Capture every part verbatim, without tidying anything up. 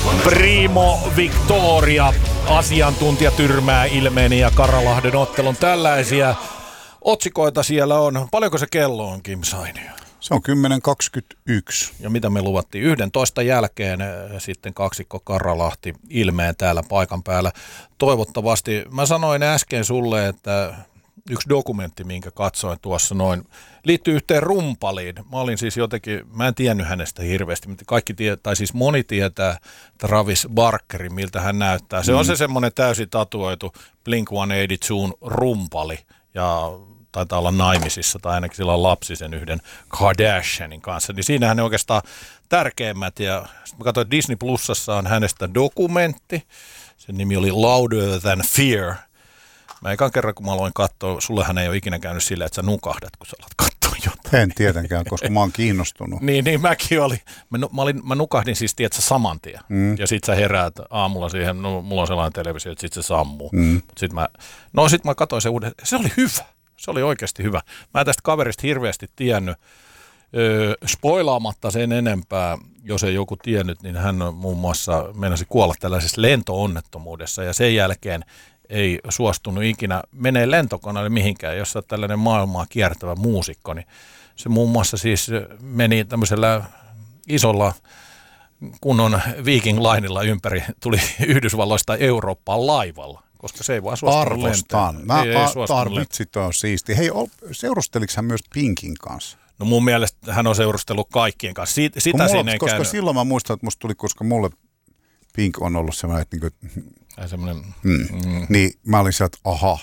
Primo Victoria, asiantuntija tyrmää ilmeeni ja Karalahden ottelun. Tällaisia otsikoita siellä on. Paljonko se kello on, Kim Sainio? Se on kymmenen kaksikymmentäyksi. Ja mitä me luvattiin? yhdentoista jälkeen sitten kaksikko Karalahti ilmeen täällä paikan päällä. Toivottavasti. Mä sanoin äsken sulle, että yksi dokumentti, minkä katsoin tuossa noin, liittyy yhteen rumpaliin. Mä olin siis jotenkin, mä en tiennyt hänestä hirveästi, mutta kaikki tie, tai siis moni tietää Travis Barkerin, miltä hän näyttää. Se mm. on se semmoinen täysin tatuoitu Blink sata kahdeksankymmentäkaksi rumpali, ja taitaa olla naimisissa, tai ainakin sillä on lapsi sen yhden Kardashianin kanssa. Niin siinähän ne oikeastaan tärkeimmät, ja sitten mä katsoin, että Disney Plusassa on hänestä dokumentti. Sen nimi oli Louder Than Fear. Mä ekan kerran, kun mä aloin katsoa, sullehan ei ole ikinä käynyt silleen, että sä nukahdat, kun sä alat katsoa jotain. En tietenkään, koska mä oon kiinnostunut. niin, niin mäkin olin. Mä, mä, olin, mä nukahdin siis, tiedätkö, saman tien. Mm. Ja sit sä heräät aamulla siihen, no mulla on sellainen televisio, että sit se sammuu. Mm. Mut sit mä, no sit mä katsoin sen uuden, se oli hyvä. Se oli oikeasti hyvä. Mä en tästä kaverista hirveästi tiennyt. Öö, spoilaamatta sen enempää, jos ei joku tiennyt, niin hän muun muassa meinasi kuolla tällaisessa lento-onnettomuudessa ja sen jälkeen ei suostunut ikinä menee lentokoneelle mihinkään, jos sä oot tällainen maailmaa kiertävä muusikko, niin se muun muassa siis meni tämmöisellä isolla kunnon Viking Linella ympäri, tuli Yhdysvalloista Eurooppaan laivalla, koska se ei vaan suostunut lentämään. Mä ei, ei tarvitsit, on siisti. Hei, seurusteliko hän myös Pinkin kanssa? No mun mielestä hän on seurustellut kaikkien kanssa. Siitä, sitä mulla, siinä ei koska käynyt. Silloin mä muistan, että musta tuli, koska mulle Pink on ollut semmoinen, että niinku, semmoinen, mm, mm. niin mä olin sieltä, että aha.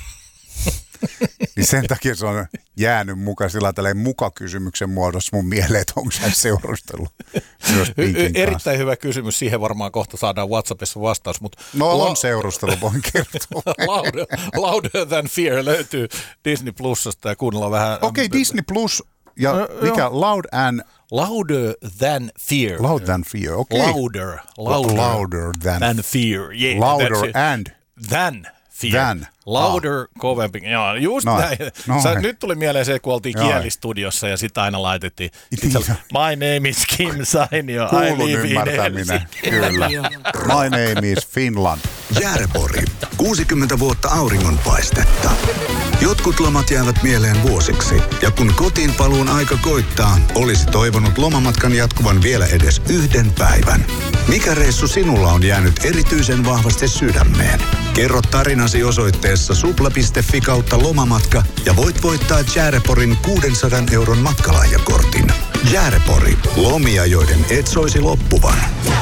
Niin sen takia se on jäänyt mukaan sillä tälleen muka-kysymyksen muodossa mun mieleen, että onko sä seurustellut myös Pinkin kanssa. Erittäin hyvä kysymys, siihen varmaan kohta saadaan WhatsAppissa vastaus. Mutta no on la- seurustelu, voin kertoa. Louder, Louder Than Fear löytyy Disney Plusasta ja kuunnellaan vähän. Okei, okay, Disney Plus ja no, mikä no. Loud and... Louder Than Fear. Loud Than Fear, okei. Okay. Louder, louder, louder than, than Fear. Yeah, louder and... Than. Fear. Than. Louder, ah. kovempi. Joo, just no, näin. No, Sä, nyt tuli mieleen se, kun oltiin kielistudiossa ja sitä aina laitettiin. My name is Kim Sainio. Kuulun ymmärtäminen, kyllä. My name is Finland. Järpori. kuusikymmentä vuotta auringonpaistetta. Jotkut lomat jäävät mieleen vuosiksi. Ja kun kotiin paluun aika koittaa, olisi toivonut lomamatkan jatkuvan vielä edes yhden päivän. Mikä reissu sinulla on jäänyt erityisen vahvasti sydämeen? Kerro tarinasi osoitteessa supla piste fi kautta lomamatka ja voit voittaa Järporin kuusisataa euron matkalahjakortin. Järpori. Lomia, joiden et soisi loppuvan.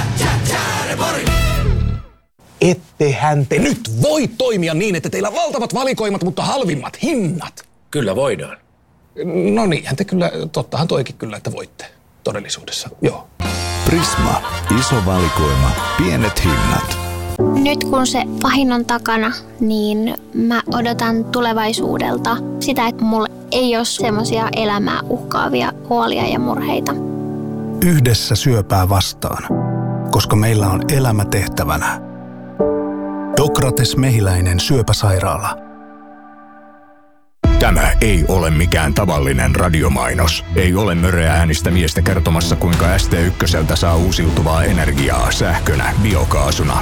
Ettehän te nyt voi toimia niin, että teillä on valtavat valikoimat, mutta halvimmat hinnat. Kyllä voidaan. No niinhän te kyllä, tottahan toikin kyllä, että voitte todellisuudessa, joo. Prisma. Iso valikoima. Pienet hinnat. Nyt kun se pahin on takana, niin mä odotan tulevaisuudelta sitä, että mulla ei ole semmoisia elämää uhkaavia huolia ja murheita. Yhdessä syöpää vastaan, koska meillä on elämä tehtävänä. Dokrates Mehiläinen syöpäsairaala. Tämä ei ole mikään tavallinen radiomainos. Ei ole möröä äänistä miestä kertomassa, kuinka S T yksi saa uusiutuvaa energiaa sähkönä, biokaasuna